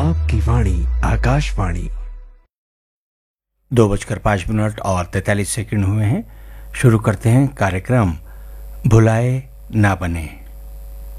आपकी वाणी आकाशवाणी। 2:05 और 43 सेकंड हुए हैं। शुरू करते हैं कार्यक्रम भुलाए ना बने।